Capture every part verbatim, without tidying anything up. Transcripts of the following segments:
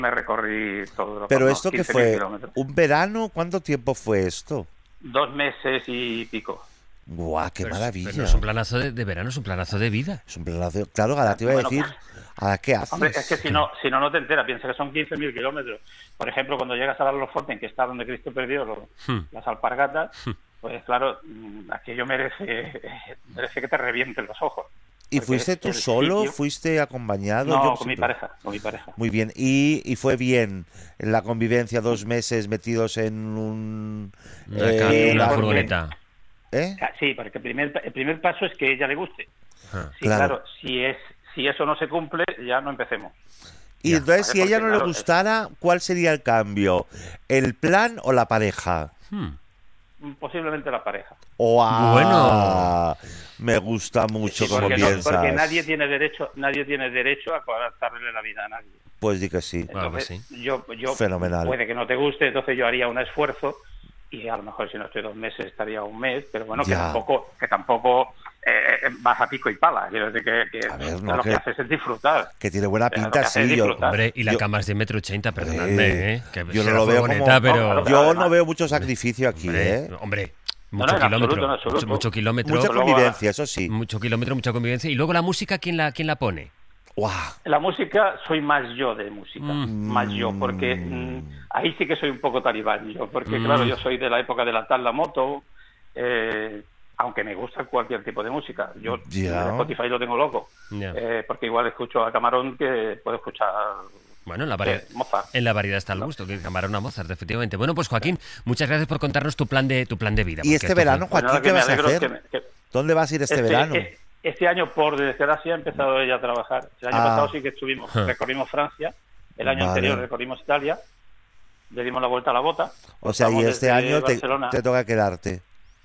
me recorrí todo. Pero no, esto que fue, kilómetros. ¿un verano? ¿Cuánto tiempo fue esto? Dos meses y pico. ¡Guau, qué Pero, maravilla! pero no es un planazo de, de verano, es un planazo de vida. Es un planazo. Claro, ahora te iba a Bueno, decir, ¿ahora qué haces? Hombre, es que si no, si no, no te enteras. Piensa que son quince mil kilómetros. Por ejemplo, cuando llegas a Los Forten, que está donde Cristo perdió los, Hmm. las alpargatas, pues claro, mm, aquello merece, merece que te revienten los ojos. ¿Y Porque fuiste tú el solo? sitio- ¿Fuiste acompañado? No, Yo con siempre- mi pareja, con mi pareja. Muy bien. ¿Y, y fue bien la convivencia dos meses metidos en un... Una, eh, ca- una porque- furgoneta. ¿Eh? Ah, Sí, porque el primer, el primer paso es que ella le guste. Ah. Sí, Claro. claro, si es si eso no se cumple, ya no empecemos. Y Ya. entonces, si a ella Porque, no le claro, gustara, ¿cuál sería el cambio? ¿El plan o la pareja? Hmm. Posiblemente la pareja. ¡Guau! Bueno. Me gusta mucho Sí, como porque, no- piensas. porque nadie tiene derecho, nadie tiene derecho a coartarle la vida a nadie. Pues di que sí. Claro que Entonces, sí. yo, yo Fenomenal. puede que no te guste, entonces yo haría un esfuerzo y a lo mejor si no estoy dos meses estaría un mes, pero bueno, que Ya. tampoco, que tampoco eh, vas a pico y pala. Quiero decir que, que A ver, que no, lo que, que- haces es disfrutar. Que tiene buena Pero lo pinta, que hace es sí. Yo, disfrutar. Hombre, y la Yo- cama es de metro ochenta, perdonadme, ¿eh? Que yo no será lo veo furgoneta, como- pero... No, yo además- no veo mucho sacrificio aquí, Hombre, ¿eh? hombre, No, mucho no, en kilómetro, absoluto, en absoluto. mucho, mucho kilómetro, Mucha luego- convivencia, eso sí. mucho kilómetro, mucha convivencia. Y luego la música, ¿quién la, quién la pone? ¡Guau! La música, soy más yo de música, Mm. más yo, porque mm, ahí sí que soy un poco talibán yo, porque Mm. claro, yo soy de la época de la tal la moto, eh, aunque me gusta cualquier tipo de música. Yo Ya. el Spotify lo tengo loco, Ya. eh, porque igual escucho a Camarón que puedo escuchar Bueno, en la, variedad, eh, Mozart. en la variedad está el gusto, que Camarón a Mozart, efectivamente. Bueno, pues Joaquín, muchas gracias por contarnos tu plan de tu plan de vida. ¿Y porque este esto fue- verano, Pues Joaquín, nada, qué que me vas a alegro hacer? que me- que- ¿Dónde vas a ir este, verano? eh, Este año, por desgracia, ha empezado ella a trabajar. El año Ah. pasado sí que estuvimos, Ah. recorrimos Francia, el año Vale. anterior recorrimos Italia, le dimos la vuelta a la bota. O sea, y Vamos este desde año te, Barcelona. te toca quedarte.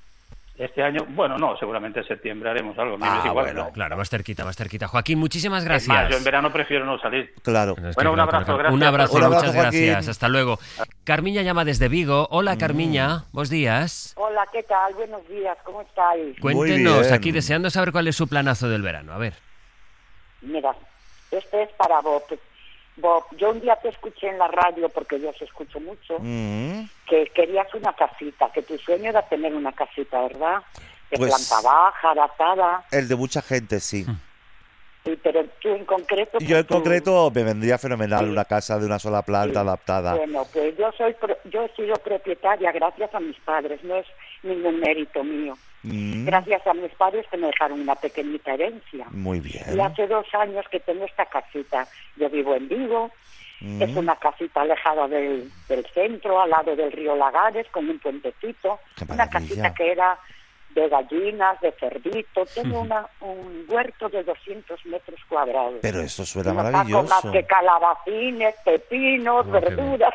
Este año, bueno, no, seguramente en septiembre haremos algo. Ah, es igual, bueno, ¿no? Claro, más cerquita, más cerquita. Joaquín, muchísimas Es gracias. más, yo en verano prefiero no salir. Claro. Bueno, es Bueno, un claro, abrazo, claro. gracias. Un abrazo, Un abrazo, muchas Joaquín. gracias. Hasta luego. Carmiña llama desde Vigo. Hola, Carmiña. Buenos días. Hola, ¿qué tal? Buenos días, ¿cómo estáis? Cuéntenos, bien. aquí deseando saber cuál es su planazo del verano. A ver. Mira, este es para Bob. Bob, yo un día te escuché en la radio, porque yo os escucho mucho, Mm. que querías una casita, que tu sueño era tener una casita, ¿verdad? De Pues- planta baja, adaptada, El de mucha gente, sí. y, pero tú en concreto... Yo en pues, tú- concreto me vendría fenomenal Sí. una casa de una sola planta Sí. adaptada. Bueno, pues yo soy pro- yo he sido propietaria gracias a mis padres, no es ningún mérito mío. Mm. Gracias a mis padres que me dejaron una pequeñita herencia. Muy Y bien. hace dos años que tengo esta casita. Yo vivo en Vigo, Mm. es una casita alejada del, del centro, al lado del río Lagares, con un puentecito. ¡Qué Una maravilla! casita que era de gallinas, de cerdito. Tengo una, un huerto de doscientos metros cuadrados. Pero esto suena No saco maravilloso. más que calabacines, pepinos, Oh, qué verduras.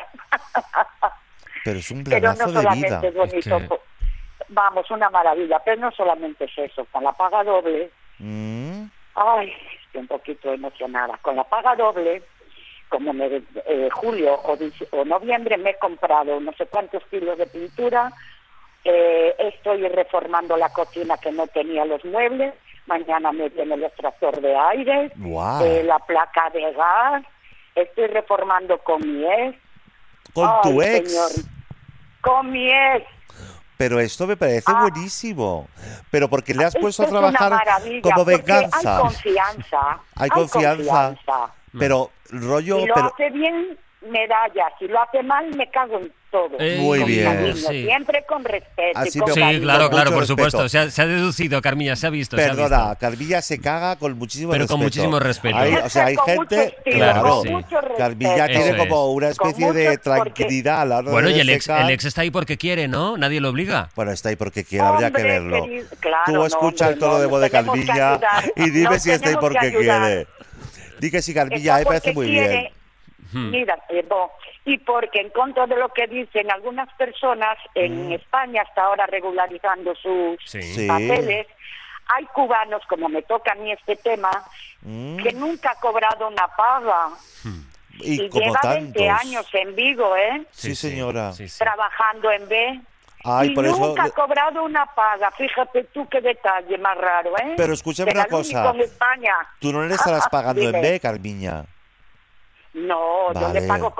Pero es un Pero planazo no de solamente vida. es bonito. Es que- Vamos, una maravilla. Pero no solamente es eso. Con la paga doble... Mm. Ay, estoy un poquito emocionada. Con la paga doble, como me, eh, julio o, dic- o noviembre me he comprado no sé cuántos kilos de pintura, eh, estoy reformando la cocina que no tenía los muebles, mañana me viene el extractor de aire, Guau. eh, la placa de gas, estoy reformando con mi ex. Con Ay, tu ex. señor, con mi ex. Pero esto me parece Ah. buenísimo. Pero porque le has Esto puesto a es una trabajar maravilla, como porque venganza. Hay confianza. Hay confianza. confianza. Pero rollo, Si lo pero hace bien, medalla. Si lo hace mal, me cago en todo. Eh, Muy Con bien. cariño, Sí. Siempre con respeto. Así y con me- Sí, cariño. claro, claro, Mucho por respeto. supuesto. Se ha, se ha deducido, Carmiña, se ha visto. se ha perdona, visto. Carmilla se caga con muchísimo Pero respeto. con muchísimo respeto. Hay- o sea, hay Con mucho gente, estilo, Claro, claro, sí. mucho respeto. Carmilla tiene Eso como es. una especie Con de mucho- porque- tranquilidad a la hora Bueno, de y el ex, defecar. el ex está ahí porque quiere, ¿no? Nadie lo obliga. Bueno, está ahí porque quiere, habría que Hombre, verlo. querido, claro, Tú no, escucha hombre, el tono no, de voz de nos tenemos que Carmilla ayudar, y dime nos si está ahí tenemos porque que ayudar. quiere. Di que sí, Carmilla, Está me parece porque muy quiere- bien. Hmm. Mira, eh, Bo, y porque en contra de lo que dicen algunas personas en España, hasta ahora regularizando sus Sí. Sí. papeles, hay cubanos, como me toca a mí este tema, Mm. que nunca ha cobrado una paga Y, y como lleva tantos. veinte años en Vigo, ¿eh? Sí, señora. Sí, sí. Trabajando en B. Ay, y por eso- nunca ha cobrado una paga. Fíjate tú qué detalle más raro, ¿eh? Pero escúchame Será una el único cosa. en España. Tú no le estarás pagando en Dime. B, Carmiña. No, yo Vale. le pago